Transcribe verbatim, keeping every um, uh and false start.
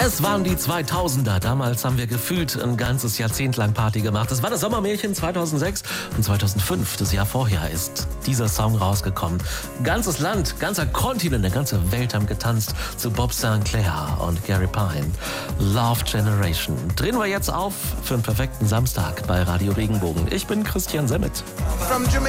Es waren die zweitausender. Damals haben wir gefühlt ein ganzes Jahrzehnt lang Party gemacht. Es war das Sommermärchen zweitausendsechs und zweitausendfünf, das Jahr vorher, ist dieser Song rausgekommen. Ganzes Land, ganzer Kontinent, eine ganze Welt haben getanzt zu Bob Sinclair und Gary Pine. Love Generation. Drehen wir jetzt auf für einen perfekten Samstag bei Radio Regenbogen. Ich bin Christian Semmet. From Jamaica